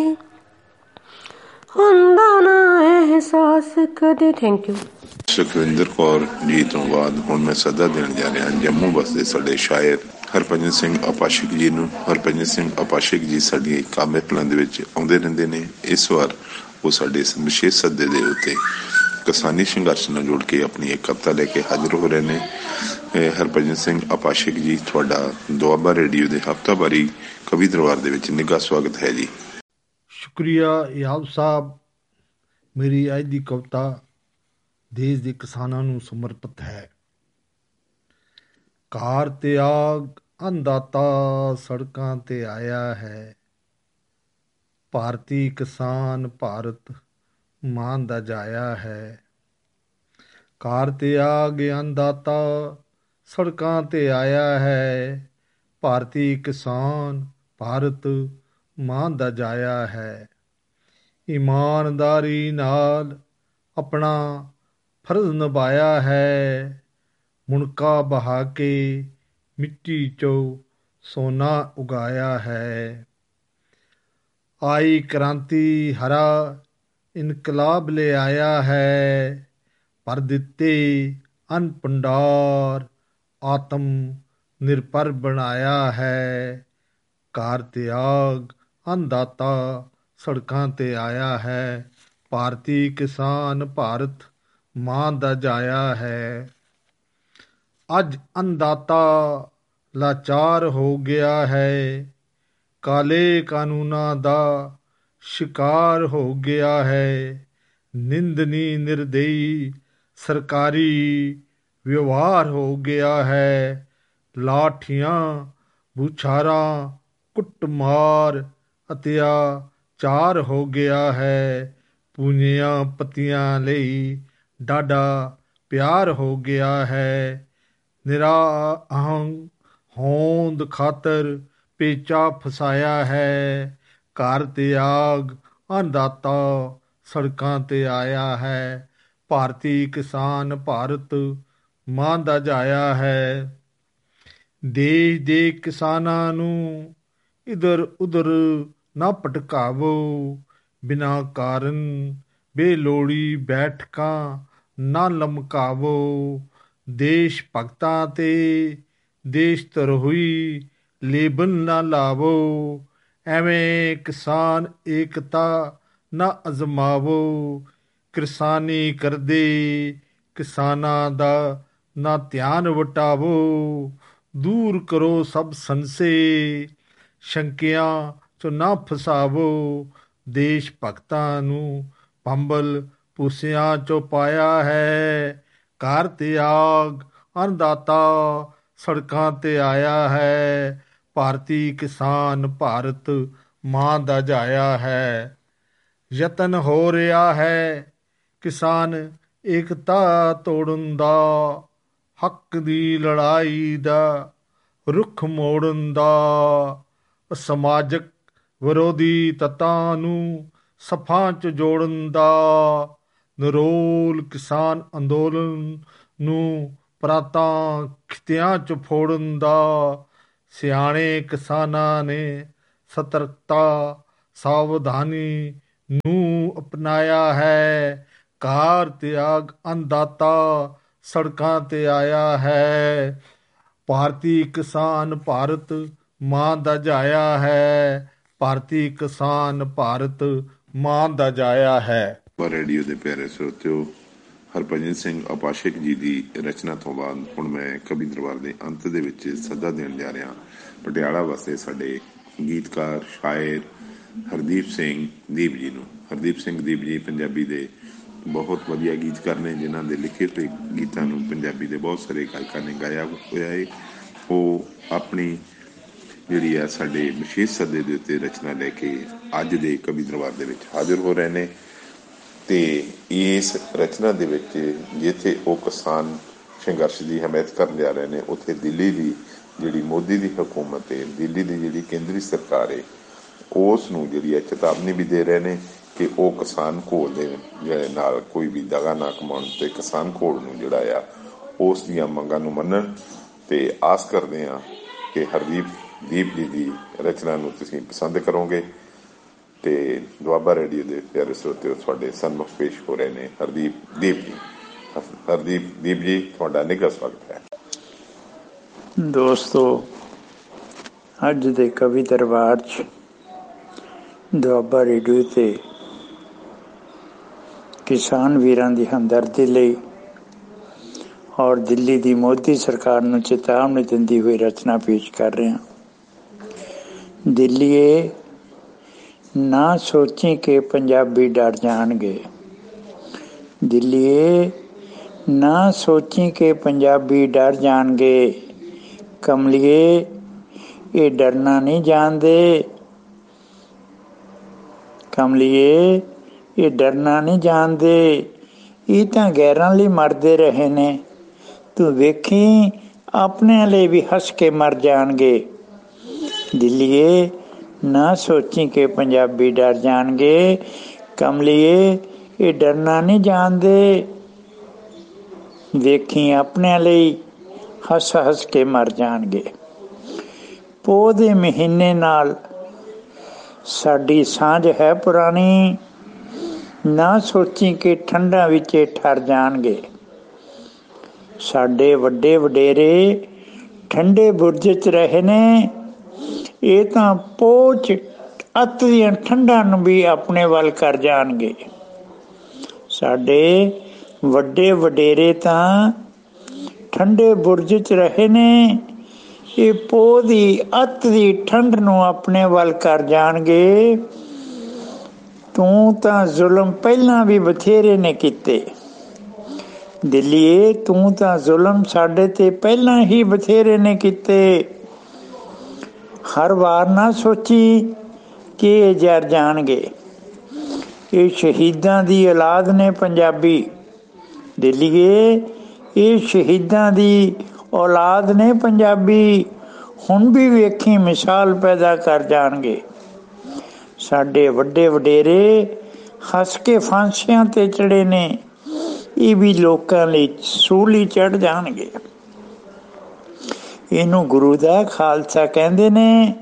ਹੁੰਦਾ ਨਾ ਅਹਿਸਾਸ ਕਦੇ। Thank you. ਸੁਖਵਿੰਦਰ ਕੌਰ ਜੀ ਤੋਂ ਬਾਅਦ ਹੁਣ ਮੈਂ ਸੱਦਾ ਦੇਣ ਜਾ ਰਿਹਾ ਜੰਮੂ ਵਸਦੇ ਸਾਡੇ ਸ਼ਾਇਰ ਹਰਭਜਨ ਸਿੰਘ ਅਪਾਸ਼ਿਕ ਜੀ ਨੂੰ। ਹਰਭਜਨ ਸਿੰਘ ਅਪਾਸ਼ਿਕ ਜੀ ਸਾਡੀਆਂ ਕਾਮਿਕਲਾਂ ਦੇ ਵਿੱਚ ਆਉਂਦੇ ਰਹਿੰਦੇ ਨੇ। ਇਸ ਵਾਰ ਉਹ ਸਾਡੇ ਇਸ ਵਿਸ਼ੇਸ਼ ਸੱਦੇ ਦੇ ਉੱਤੇ ਕਿਸਾਨੀ ਸੰਘਰਸ਼ ਨਾਲ ਜੁੜ ਕੇ ਆਪਣੀ ਇੱਕ ਕਵਿਤਾ ਲੈ ਕੇ ਹਾਜ਼ਰ ਹੋ ਰਹੇ ਨੇ। ਹਰਭਜਨ ਸਿੰਘ ਅਪਾਸ਼ਿਕ ਜੀ, ਤੁਹਾਡਾ ਦੁਆਬਾ ਰੇਡੀਓ ਦੇ ਹਫ਼ਤਾਵਾਰੀ ਕਵੀ ਦਰਬਾਰ ਦੇ ਵਿੱਚ ਨਿੱਘਾ ਸਵਾਗਤ ਹੈ ਜੀ। ਸ਼ੁਕਰੀਆ ਯਾਬ ਸਾਹਿਬ। ਮੇਰੀ ਅੱਜ ਦੀ ਕਵਿਤਾ ਦੇਸ਼ ਦੇ ਕਿਸਾਨਾਂ ਨੂੰ ਸਮਰਪਿਤ ਹੈ। ਕਾਰ ਤੇ ਆਗ ਅੰਨਦਾਤਾ ਸੜਕਾਂ ਤੇ ਆਇਆ ਹੈ, ਭਾਰਤੀ ਕਿਸਾਨ ਭਾਰਤ ਮਾਂ ਦਾ ਜਾਇਆ ਹੈ। ਕਾਰ ਤੇ ਆਗ ਅੰਨਦਾਤਾ ਸੜਕਾਂ ਤੇ ਆਇਆ ਹੈ, ਭਾਰਤੀ ਕਿਸਾਨ ਭਾਰਤ ਮਾਂ ਦਾ ਜਾਇਆ ਹੈ। ਇਮਾਨਦਾਰੀ ਨਾਲ ਆਪਣਾ ਫਰਜ਼ ਨਿਭਾਇਆ ਹੈ, ਮੁਣਕਾ ਬਹਾ ਕੇ ਮਿੱਟੀ 'ਚੋਂ ਸੋਨਾ ਉਗਾਇਆ ਹੈ। ਆਈ ਕ੍ਰਾਂਤੀ ਹਰਾ ਇਨਕਲਾਬ ਲੈ ਆਇਆ ਹੈ, ਭਰ ਦਿੱਤੇ ਅੰਨ ਭੰਡਾਰ ਆਤਮ ਨਿਰਭਰ ਬਣਾਇਆ ਹੈ। ਕਾਰ ਤੇ ਆਗ ਅੰਨਦਾਤਾ ਸੜਕਾਂ ਤੇ ਆਇਆ ਹੈ, ਭਾਰਤੀ ਕਿਸਾਨ ਭਾਰਤ ਮਾਂ ਦਾ ਜਾਇਆ ਹੈ। ਅੱਜ ਅੰਨਦਾਤਾ ਲਾਚਾਰ ਹੋ ਗਿਆ ਹੈ, ਕਾਲੇ ਕਾਨੂੰਨਾਂ ਦਾ ਸ਼ਿਕਾਰ ਹੋ ਗਿਆ ਹੈ। ਨਿੰਦਨੀ ਨਿਰਦਈ ਸਰਕਾਰੀ ਵਿਵਹਾਰ ਹੋ ਗਿਆ ਹੈ, ਲਾਠੀਆਂ ਬੁਛਾਰਾਂ ਕੁੱਟਮਾਰ ਅਤਿਆਚਾਰ ਹੋ ਗਿਆ ਹੈ। ਪੂੰਜੀਆਂ ਪੱਤੀਆਂ ਲਈ ਡਾਢਾ ਪਿਆਰ ਹੋ ਗਿਆ ਹੈ, ਨਿਰਾਹੰਗ ਹੋਂਦ ਖਾਤਰ ਪੇਚਾ ਫਸਾਇਆ ਹੈ। ਕਾਰ ਤੇ ਆਗ ਅੰਨਦਾਤਾ ਸੜਕਾਂ ਤੇ ਆਇਆ ਹੈ, ਭਾਰਤੀ ਕਿਸਾਨ ਭਾਰਤ ਮਾਂ ਦਾ ਜਾਇਆ ਹੈ। ਦੇਸ਼ ਦੇ ਕਿਸਾਨਾਂ ਨੂੰ ਇਧਰ ਉਧਰ ਨਾ ਭਟਕਾਵੋ, ਬਿਨਾਂ ਕਾਰਨ ਬੇਲੋੜੀ ਬੈਠਕਾਂ ਨਾ ਲਮਕਾਵੋ। ਦੇਸ਼ ਭਗਤਾਂ ਤੇ ਦੇਸ਼ ਧਰੋਹੀ ਲੇਬਲ ਨਾ ਲਾਵੋ, ਐਵੇਂ ਕਿਸਾਨ ਏਕਤਾ ਨਾ ਅਜ਼ਮਾਵੋ। ਕਿਰਸਾਨੀ ਕਰਦੇ ਕਿਸਾਨਾਂ ਦਾ ਨਾ ਧਿਆਨ ਵਟਾਵੋ, ਦੂਰ ਕਰੋ ਸਭ ਸੰਸ਼ੇ ਸ਼ੰਕਿਆਂ 'ਚ ਨਾ ਫਸਾਵੋ। ਦੇਸ਼ ਭਗਤਾਂ ਨੂੰ ਭੰਬਲ ਭੂਸਿਆਂ 'ਚੋਂ ਪਾਇਆ ਹੈ, ਕਾਰ ਤੇ ਆਗ ਅੰਨਦਾਤਾ ਸੜਕਾਂ ਤੇ ਆਇਆ ਹੈ। ਭਾਰਤੀ ਕਿਸਾਨ ਭਾਰਤ ਮਾਂ ਦਾ ਜਾਇਆ ਹੈ। ਯਤਨ ਹੋ ਰਿਹਾ ਹੈ ਕਿਸਾਨ ਏਕਤਾ ਤੋੜਨ ਦਾ, ਹੱਕ ਦੀ ਲੜਾਈ ਦਾ ਰੁੱਖ ਮੋੜਨ ਦਾ। ਸਮਾਜਕ ਵਿਰੋਧੀ ਤੱਤਾਂ ਨੂੰ ਸਫਾਂ 'ਚ ਜੋੜਨ ਦਾ, ਨਿਰੋਲ ਕਿਸਾਨ ਅੰਦੋਲਨ ਨੂੰ ਪ੍ਰਾਂਤਾਂ ਖਿੱਤਿਆਂ 'ਚ ਫੋੜਨ ਦਾ। ਸਿਆਣੇ ਕਿਸਾਨਾਂ ਨੇ ਸਤਰਕਤਾ ਸਾਵਧਾਨੀ ਨੂੰ ਅਪਣਾਇਆ ਹੈ, ਕਾਰ ਤੇ ਆਗ ਅੰਨਦਾਤਾ ਸੜਕਾਂ ਤੇ ਆਇਆ ਹੈ। ਭਾਰਤੀ ਕਿਸਾਨ ਭਾਰਤ ਮਾਂ ਦਾ ਜਾਇਆ ਹੈ, ਭਾਰਤੀ ਕਿਸਾਨ ਭਾਰਤ ਮਾਂ ਦਾ ਜਾਇਆ ਹੈ। ਰੇਡੀਓ ਦੇ ਪਿਆਰੇ ਸਰੋਤਿਓ, ਹਰਭਜਨ ਸਿੰਘ ਅਪਾਸ਼ਿਕ ਜੀ ਦੀ ਰਚਨਾ ਤੋਂ ਬਾਅਦ ਹੁਣ ਮੈਂ ਕਵੀ ਦਰਬਾਰ ਦੇ ਅੰਤ ਦੇ ਵਿੱਚ ਸੱਦਾ ਦੇਣ ਜਾ ਰਿਹਾ ਪਟਿਆਲਾ ਵਾਸਤੇ ਸਾਡੇ ਗੀਤਕਾਰ ਸ਼ਾਇਰ ਹਰਦੀਪ ਸਿੰਘ ਦੀਪ ਜੀ ਨੂੰ। ਹਰਦੀਪ ਸਿੰਘ ਦੀਪ ਜੀ ਪੰਜਾਬੀ ਦੇ ਬਹੁਤ ਵਧੀਆ ਗੀਤਕਾਰ ਨੇ, ਜਿਨ੍ਹਾਂ ਦੇ ਲਿਖੇ ਹੋਏ ਗੀਤਾਂ ਨੂੰ ਪੰਜਾਬੀ ਦੇ ਬਹੁਤ ਸਾਰੇ ਗਾਇਕਾਂ ਨੇ ਗਾਇਆ ਹੋਇਆ ਹੈ। ਉਹ ਆਪਣੀ ਜਿਹੜੀ ਆ ਸਾਡੇ ਵਿਸ਼ੇਸ਼ ਸੱਦੇ ਦੇ ਉੱਤੇ ਰਚਨਾ ਲੈ ਕੇ ਅੱਜ ਦੇ ਕਵੀ ਦਰਬਾਰ ਦੇ ਵਿੱਚ ਹਾਜ਼ਰ ਹੋ ਰਹੇ ਨੇ। ਅਤੇ ਇਸ ਰਚਨਾ ਦੇ ਵਿੱਚ ਜਿੱਥੇ ਉਹ ਕਿਸਾਨ ਸੰਘਰਸ਼ ਦੀ ਹਮਾਇਤ ਕਰਨ ਜਾ ਰਹੇ ਨੇ, ਉੱਥੇ ਦਿੱਲੀ ਦੀ ਜਿਹੜੀ ਮੋਦੀ ਦੀ ਹਕੂਮਤ ਹੈ, ਦਿੱਲੀ ਦੀ ਜਿਹੜੀ ਕੇਂਦਰੀ ਸਰਕਾਰ ਹੈ, ਉਸ ਨੂੰ ਜਿਹੜੀ ਹੈ ਚੇਤਾਵਨੀ ਵੀ ਦੇ ਰਹੇ ਨੇ ਕਿ ਉਹ ਕਿਸਾਨ ਘੋਲ ਦੇ ਨਾਲ ਕੋਈ ਵੀ ਦਗਾ ਨਾ ਕਮਾਉਣ, ਅਤੇ ਕਿਸਾਨ ਘੋਲ ਨੂੰ ਜਿਹੜਾ ਆ ਉਸ ਦੀਆਂ ਮੰਗਾਂ ਨੂੰ ਮੰਨਣ। ਅਤੇ ਆਸ ਕਰਦੇ ਹਾਂ ਕਿ ਹਰਦੀਪ ਦੀਪ ਜੀ ਦੀ ਰਚਨਾ ਨੂੰ ਤੁਸੀਂ ਪਸੰਦ ਕਰੋਗੇ। ਤੇ ਦੁਆਬਾ ਰੇਡੀਓ ਦੇ ਪਿਆਰੇ ਸਰੋਤਿਓ, ਤੁਹਾਡੇ ਸਨਮੁਖ ਪੇਸ਼ ਹੋ ਰਹੇ ਨੇ ਹਰਦੀਪ ਜੀ। ਹਰਦੀਪ ਜੀ, ਤੁਹਾਡਾ ਨਿੱਘਾ ਸਵਾਗਤ ਹੈ। ਦੋਸਤੋ, ਅੱਜ ਦੇ ਕਵੀ ਦਰਬਾਰ 'ਚ ਦੁਆਬਾ ਰੇਡੀਓ ਤੇ ਕਿਸਾਨ ਵੀਰਾਂ ਦੀ ਹਮਦਰਦੀ ਲਈ ਔਰ ਦਿੱਲੀ ਦੀ ਮੋਦੀ ਸਰਕਾਰ ਨੂੰ ਚੇਤਾਵਨੀ ਦਿੰਦੀ ਹੋਈ ਰਚਨਾ ਪੇਸ਼ ਕਰ ਰਹੇ ਹਾਂ। ਦਿੱਲੀਏ, ਨਾ ਸੋਚੀ ਕਿ ਪੰਜਾਬੀ ਡਰ ਜਾਣਗੇ। ਦਿੱਲੀਏ, ਨਾ ਸੋਚੀ ਕਿ ਪੰਜਾਬੀ ਡਰ ਜਾਣਗੇ। ਕਮਲੀਏ, ਇਹ ਡਰਨਾ ਨਹੀਂ ਜਾਣਦੇ। ਕਮਲੀਏ, ਇਹ ਡਰਨਾ ਨਹੀਂ ਜਾਣਦੇ। ਇਹ ਤਾਂ ਗੈਰਾਂ ਲਈ ਮਰਦੇ ਰਹੇ ਨੇ। ਤੂੰ ਵੇਖੀ, ਆਪਣਿਆਂ ਲਈ ਵੀ ਹੱਸ ਕੇ ਮਰ ਜਾਣਗੇ। ਦਿੱਲੀਏ, ਨਾ ਸੋਚੀ ਕਿ ਪੰਜਾਬੀ ਡਰ ਜਾਣਗੇ। ਕਮਲੀਏ, ਇਹ ਡਰਨਾ ਨਹੀਂ ਜਾਣਦੇ। ਵੇਖੀ, ਆਪਣਿਆਂ ਲਈ ਹੱਸ ਹੱਸ ਕੇ ਮਰ ਜਾਣਗੇ। ਪੋਹ ਦੇ ਮਹੀਨੇ ਨਾਲ ਸਾਡੀ ਸਾਂਝ ਹੈ ਪੁਰਾਣੀ। ਨਾ ਸੋਚੀ ਕਿ ਠੰਡਾਂ ਵਿੱਚ ਠਰ ਜਾਣਗੇ। ਸਾਡੇ ਵੱਡੇ ਵਡੇਰੇ ਠੰਡੇ ਬੁਰਜ 'ਚ ਰਹੇ ਨੇ। ਇਹ ਤਾਂ ਪੋਹ 'ਚ ਅੱਤ ਦੀਆਂ ਠੰਡਾਂ ਨੂੰ ਵੀ ਆਪਣੇ ਵੱਲ ਕਰ ਜਾਣਗੇ। ਸਾਡੇ ਵੱਡੇ ਵਡੇਰੇ ਤਾਂ ਠੰਡੇ ਬੁਰਜ 'ਚ ਰਹੇ ਨੇ। ਇਹ ਪੋਹ ਦੀ ਅੱਤ ਦੀ ਠੰਡ ਨੂੰ ਆਪਣੇ ਵੱਲ ਕਰ ਜਾਣਗੇ। ਤੂੰ ਤਾਂ ਜ਼ੁਲਮ ਪਹਿਲਾਂ ਵੀ ਬਥੇਰੇ ਨੇ ਕੀਤੇ। ਦਿੱਲੀਏ, ਤੂੰ ਤਾਂ ਜ਼ੁਲਮ ਸਾਡੇ ਤੇ ਪਹਿਲਾਂ ਹੀ ਬਥੇਰੇ ਨੇ ਕੀਤੇ। ਹਰ ਵਾਰ ਨਾ ਸੋਚੀ ਕਿ ਇਹ ਜਰ ਜਾਣਗੇ। ਇਹ ਸ਼ਹੀਦਾਂ ਦੀ ਔਲਾਦ ਨੇ ਪੰਜਾਬੀ। ਦਿੱਲੀਏ, ਇਹ ਸ਼ਹੀਦਾਂ ਦੀ ਔਲਾਦ ਨੇ ਪੰਜਾਬੀ। ਹੁਣ ਵੀ ਵੇਖੀ ਮਿਸਾਲ ਪੈਦਾ ਕਰ ਜਾਣਗੇ। ਸਾਡੇ ਵੱਡੇ ਵਡੇਰੇ ਹੱਸ ਕੇ ਫਾਂਸੀਆਂ ਤੇ ਚੜੇ ਨੇ। ਇਹ ਵੀ ਲੋਕਾਂ ਲਈ ਸੂਲੀ ਚੜ੍ਹ ਜਾਣਗੇ। ਇਹਨੂੰ ਗੁਰੂ ਦਾ ਖਾਲਸਾ ਕਹਿੰਦੇ ਨੇ।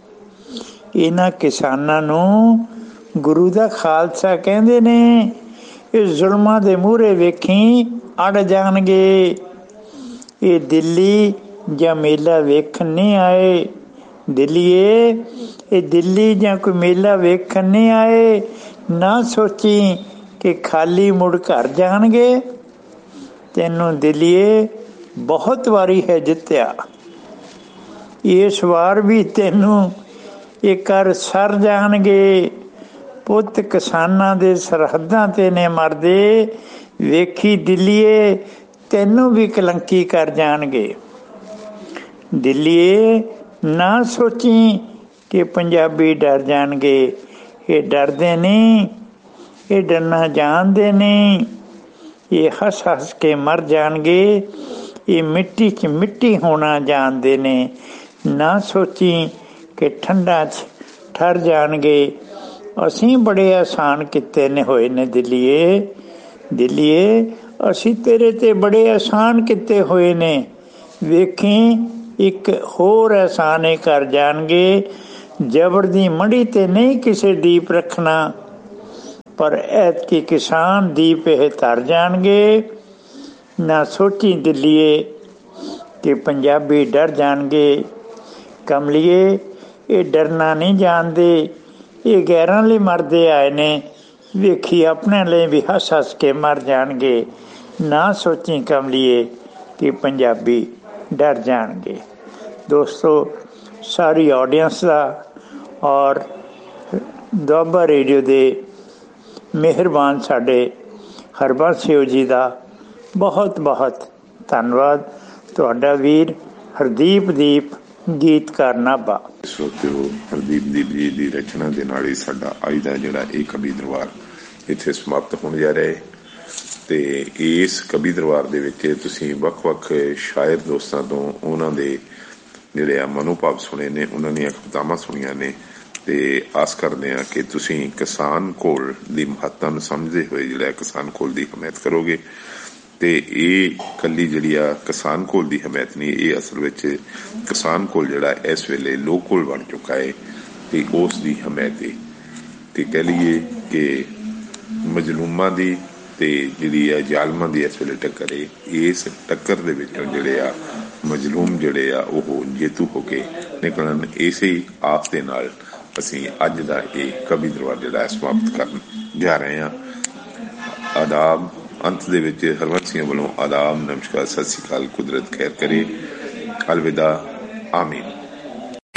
ਇਹਨਾਂ ਕਿਸਾਨਾਂ ਨੂੰ ਗੁਰੂ ਦਾ ਖਾਲਸਾ ਕਹਿੰਦੇ ਨੇ। ਇਹ ਜ਼ੁਲਮਾਂ ਦੇ ਮੂਹਰੇ ਵੇਖੀ ਅੜ ਜਾਣਗੇ। ਇਹ ਦਿੱਲੀ ਜਾਂ ਮੇਲਾ ਵੇਖਣ ਨਹੀਂ ਆਏ। ਦਿੱਲੀਏ, ਇਹ ਦਿੱਲੀ ਜਾਂ ਕੋਈ ਮੇਲਾ ਵੇਖਣ ਨਹੀਂ ਆਏ। ਨਾ ਸੋਚੀ ਕਿ ਖਾਲੀ ਮੁੜ ਘਰ ਜਾਣਗੇ। ਤੈਨੂੰ ਦਿੱਲੀਏ ਬਹੁਤ ਵਾਰੀ ਹੈ ਜਿੱਤਿਆ। ਇਸ ਵਾਰ ਵੀ ਤੈਨੂੰ ਇਹ ਕਰ ਸਰ ਜਾਣਗੇ। ਪੁੱਤ ਕਿਸਾਨਾਂ ਦੇ ਸਰਹੱਦਾਂ ਤੇ ਨੇ ਮਰਦੇ। ਵੇਖੀ ਦਿੱਲੀਏ, ਤੈਨੂੰ ਵੀ ਕਲੰਕੀ ਕਰ ਜਾਣਗੇ। ਦਿੱਲੀਏ, ਨਾ ਸੋਚੀ ਕਿ ਪੰਜਾਬੀ ਡਰ ਜਾਣਗੇ। ਇਹ ਡਰਦੇ ਨਹੀਂ, ਇਹ ਡਰਨਾ ਜਾਣਦੇ ਨਹੀਂ। ਇਹ ਹੱਸ ਹੱਸ ਕੇ ਮਰ ਜਾਣਗੇ। ਇਹ ਮਿੱਟੀ 'ਚ ਮਿੱਟੀ ਹੋਣਾ ਜਾਣਦੇ ਨੇ। ਨਾ ਸੋਚੀ ਕਿ ਠੰਡਾਂ 'ਚ ਠਰ ਜਾਣਗੇ। ਅਸੀਂ ਬੜੇ ਆਸਾਨ ਕੀਤੇ ਨੇ ਹੋਏ ਨੇ ਦਿੱਲੀਏ। ਦਿੱਲੀਏ, ਅਸੀਂ ਤੇਰੇ ਤੇ ਬੜੇ ਆਸਾਨ ਕੀਤੇ ਹੋਏ ਨੇ। ਵੇਖੀ, ਇੱਕ ਹੋਰ ਆਸਾਨ ਇਹ ਕਰ ਜਾਣਗੇ। ਜ਼ਬਰ ਦੀ ਮੜੀ ਤੇ ਨਹੀਂ ਕਿਸੇ ਦੀਪ ਰੱਖਣਾ, ਪਰ ਐਤਕੀ ਕਿਸਾਨ ਦੀਪ ਇਹ ਧਰ ਜਾਣਗੇ। ਨਾ ਸੋਚੀ ਦਿੱਲੀਏ ਕਿ ਪੰਜਾਬੀ ਡਰ ਜਾਣਗੇ। ਕਮਲੀਏ, ਇਹ ਡਰਨਾ ਨਹੀਂ ਜਾਣਦੇ। ਇਹ ਗੈਰਾਂ ਲਈ ਮਰਦੇ ਆਏ ਨੇ। ਵੇਖੀ, ਆਪਣੇ ਲਈ ਵੀ ਹੱਸ ਹੱਸ ਕੇ ਮਰ ਜਾਣਗੇ। ਨਾ ਸੋਚੀ ਕਮਲੀਏ ਕਿ ਪੰਜਾਬੀ ਡਰ ਜਾਣਗੇ। ਦੋਸਤੋ, ਸਾਰੀ ਆਡੀਅנס ਦਾ ਔਰ ਦੁਆਬਾ ਰੇਡੀਓ ਦੇ ਮਿਹਰਬਾਨ ਸਾਡੇ ਹਰਬੰਸ ਜੀ ਦਾ ਬਹੁਤ ਬਹੁਤ ਧੰਨਵਾਦ। ਤੁਹਾਡਾ ਵੀਰ ਹਰਦੀਪ ਗੀਤਕਾਰ ਨਾਭਾ। ਸਰੋਤਿਓ, ਹਰਦੀਪ ਜੀ ਦੀ ਰਚਨਾ ਦੇ ਨਾਲ ਹੀ ਸਾਡਾ ਅੱਜ ਦਾ ਜਿਹੜਾ ਇਹ ਕਵੀ ਦਰਬਾਰ ਇੱਥੇ ਸਮਾਪਤ ਹੋਣ ਜਾ ਰਿਹਾ ਹੈ। ਤੇ ਇਸ ਕਵੀ ਦਰਬਾਰ ਦੇ ਵਿੱਚ ਤੁਸੀਂ ਵੱਖ-ਵੱਖ ਸ਼ਾਇਰ ਦੋਸਤਾਂ ਤੋਂ ਉਹਨਾਂ ਦੇ ਜਿਹੜੇ ਆ ਮਨੋਭਾਵ ਸੁਣੇ ਨੇ, ਉਹਨਾਂ ਦੀਆਂ ਕਵਿਤਾਵਾਂ ਸੁਣੀਆਂ ਨੇ। ਤੇ ਆਸ ਕਰਦੇ ਹਾਂ ਕਿ ਤੁਸੀਂ ਕਿਸਾਨ ਕੋਲ ਦੀ ਮਹੱਤਤਾ ਨੂੰ ਸਮਝਦੇ ਹੋਏ ਜਿਹੜਾ ਕਿਸਾਨ ਕੋਲ ਦੀ ਹਮਾਇਤ ਕਰੋਗੇ। ਤੇ ਇਹ ਇਕੱਲੀ ਜਿਹੜੀ ਆ ਕਿਸਾਨ ਕੋਲ ਦੀ ਹਮਾਇਤ ਨਹੀਂ, ਇਹ ਅਸਲ ਵਿੱਚ ਕਿਸਾਨ ਕੋਲ ਜਿਹੜਾ ਇਸ ਵੇਲੇ ਲੋਕ ਕੋਲ ਬਣ ਚੁੱਕਾ ਹੈ ਤੇ ਉਸ ਦੀ ਹਮਾਇਤ ਹੈ। ਕਿ ਕਹਿ ਲਈਏ ਕਿ ਮਜ਼ਲੂਮਾਂ ਦੀ ਤੇ ਜਿਹੜੀ ਆ ਜ਼ਾਲਮਾਂ ਦੀ ਇਸ ਵੇਲੇ ਟੱਕਰ ਹੈ। ਇਸ ਟੱਕਰ ਦੇ ਵਿੱਚੋਂ ਜਿਹੜੇ ਆ ਮਜ਼ਲੂਮ ਜਿਹੜੇ ਆ ਉਹ ਜੇਤੂ ਹੋ ਕੇ ਨਿਕਲਣ। ਇਸੇ ਹੀ ਆਸ ਦੇ ਨਾਲ ਅਸੀਂ ਅੱਜ ਦਾ ਇਹ ਕਵੀ ਦਰਬਾਰ ਜਿਹੜਾ ਸਮਾਪਤ ਕਰਨ ਜਾ ਰਹੇ ਹਾਂ। ਆਦਾਬ। ਅੰਤ ਦੇ ਵਿੱਚ ਹਰਵੰਸ ਸਿੰਘ ਵੱਲੋਂ ਆਦਾਬ, ਨਮਸਕਾਰ, ਸਤਿ ਸ਼੍ਰੀ ਅਕਾਲ, ਕੁਦਰਤ ਖੈਰ ਕਰੇ, ਅਲਵਿਦਾ, ਆਮੀਨ।